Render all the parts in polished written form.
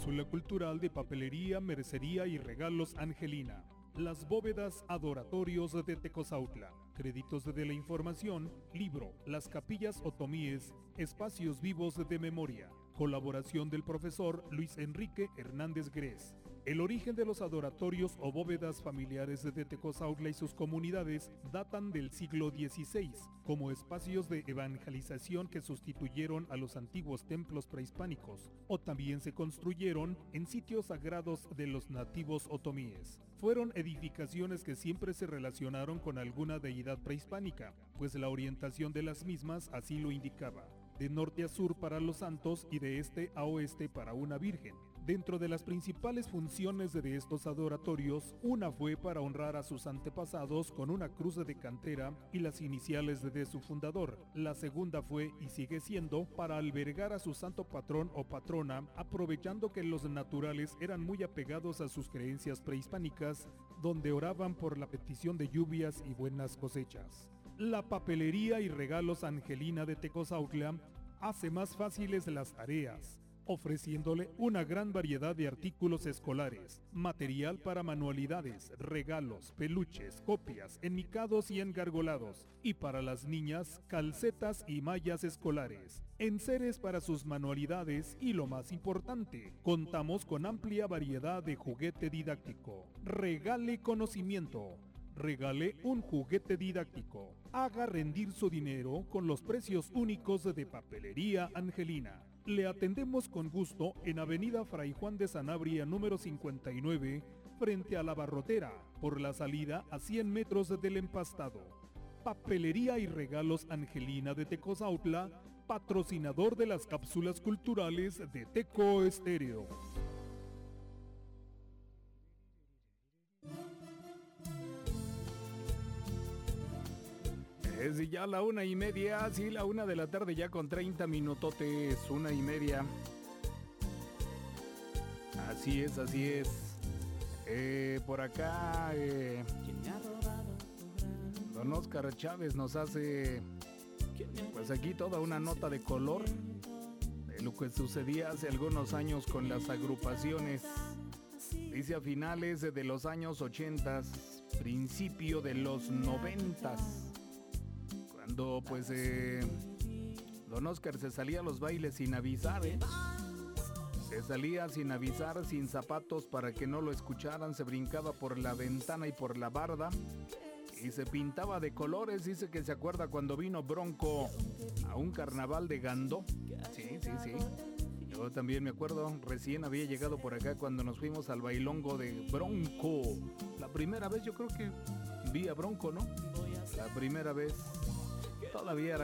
Cápsula cultural de papelería, mercería y regalos Angelina. Las bóvedas adoratorios de Tecozautla. Créditos de la información, libro, Las capillas otomíes, espacios vivos de memoria. Colaboración del profesor Luis Enrique Hernández Gres. El origen de los adoratorios o bóvedas familiares de Tecozautla y sus comunidades datan del siglo XVI, como espacios de evangelización que sustituyeron a los antiguos templos prehispánicos, o también se construyeron en sitios sagrados de los nativos otomíes. Fueron edificaciones que siempre se relacionaron con alguna deidad prehispánica, pues la orientación de las mismas así lo indicaba. De norte a sur para los santos y de este a oeste para una virgen. Dentro de las principales funciones de estos adoratorios, una fue para honrar a sus antepasados con una cruz de cantera y las iniciales de su fundador. La segunda fue, y sigue siendo, para albergar a su santo patrón o patrona, aprovechando que los naturales eran muy apegados a sus creencias prehispánicas, donde oraban por la petición de lluvias y buenas cosechas. La papelería y regalos Angelina de Tecozautla hace más fáciles las tareas, ofreciéndole una gran variedad de artículos escolares, material para manualidades, regalos, peluches, copias, enmicados y engargolados, y para las niñas, calcetas y mallas escolares, enseres para sus manualidades y lo más importante, contamos con amplia variedad de juguete didáctico. Regale conocimiento. Regale un juguete didáctico. Haga rendir su dinero con los precios únicos de Papelería Angelina. Le atendemos con gusto en Avenida Fray Juan de Sanabria número 59, frente a la Barrotera, por la salida a 100 metros del Empastado. Papelería y regalos Angelina de Tecozautla, patrocinador de las cápsulas culturales de Teco Estéreo. Es ya la 1:30, sí, la 1 de la tarde ya con 30 minutotes, 1:30. Así es, así es. Por acá, don Oscar Chávez nos hace, pues aquí toda una nota de color de lo que sucedía hace algunos años con las agrupaciones. Dice a finales de los años 80, principio de los 90. Cuando pues don Oscar se salía a los bailes sin avisar, se salía sin avisar, sin zapatos para que no lo escucharan, se brincaba por la ventana y por la barda y se pintaba de colores. Dice que se acuerda cuando vino Bronco a un carnaval de Gandó. Sí. Yo también me acuerdo, recién había llegado por acá cuando nos fuimos al bailongo de Bronco. La primera vez yo creo que vi a Bronco, ¿no? La primera vez. Todavía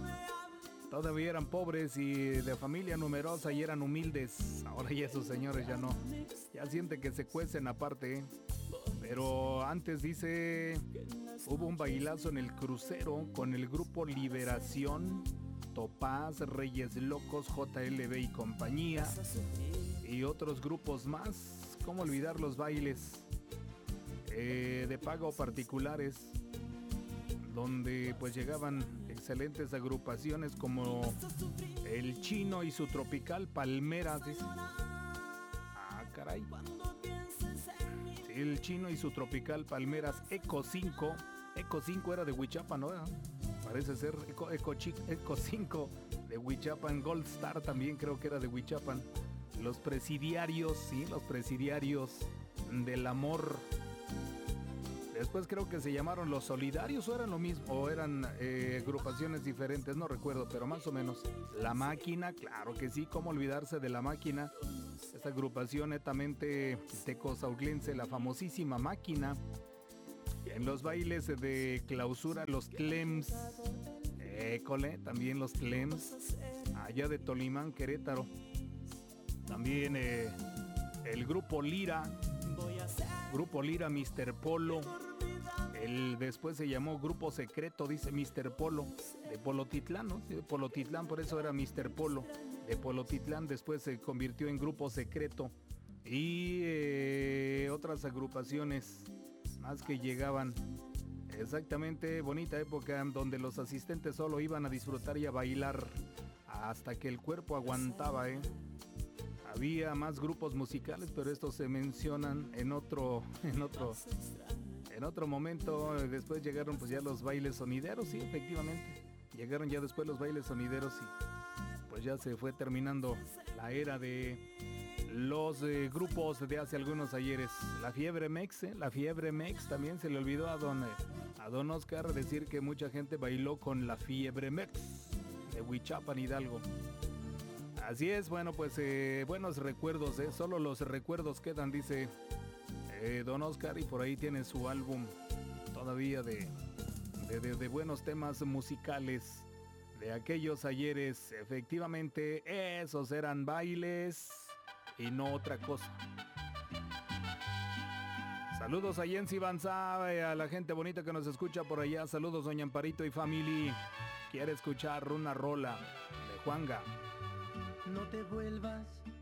eran pobres y de familia numerosa y eran humildes. Ahora ya esos señores ya no. Ya siente que se cuecen aparte. Pero antes dice, hubo un bailazo en el crucero con el grupo Liberación, Topaz, Reyes Locos, JLB y compañía y otros grupos más. ¿Cómo olvidar los bailes de pago particulares? Donde pues llegaban excelentes agrupaciones como El Chino y su Tropical Palmeras. Dice. Ah, caray. Sí, El Chino y su Tropical Palmeras. Eco 5. Eco 5 era de Huichapan, ¿no? Parece ser Eco 5 de Huichapan. Gold Star también creo que era de Huichapan. Los Presidiarios, sí, los Presidiarios del Amor. Después creo que se llamaron Los Solidarios, o eran lo mismo, o eran agrupaciones diferentes, no recuerdo, pero más o menos. La Máquina, claro que sí, cómo olvidarse de La Máquina. Esta agrupación netamente tecozautlense, la famosísima Máquina. En los bailes de clausura, los Clems. École, también los Clems. Allá de Tolimán, Querétaro. También el Grupo Lira. Grupo Lira, Mr. Polo. Después se llamó Grupo Secreto, dice Mr. Polo, de Polotitlán, ¿no? De Polotitlán, por eso era Mr. Polo. De Polotitlán después se convirtió en Grupo Secreto. Y otras agrupaciones más que llegaban. Exactamente, bonita época donde los asistentes solo iban a disfrutar y a bailar hasta que el cuerpo aguantaba, Había más grupos musicales, pero estos se mencionan en otro momento. Después llegaron pues ya los bailes sonideros, sí, efectivamente. Llegaron ya después los bailes sonideros y pues ya se fue terminando la era de los grupos de hace algunos ayeres. La fiebre mex, también se le olvidó a don Oscar decir que mucha gente bailó con la fiebre mex de Huichapan, Hidalgo. Así es, bueno, pues buenos recuerdos, solo los recuerdos quedan, dice don Oscar, y por ahí tiene su álbum todavía de buenos temas musicales de aquellos ayeres. Efectivamente, esos eran bailes y no otra cosa. Saludos a Jensi Banzá, a la gente bonita que nos escucha por allá. Saludos doña Amparito y family. Quiere escuchar una rola de Juanga. No te vuelvas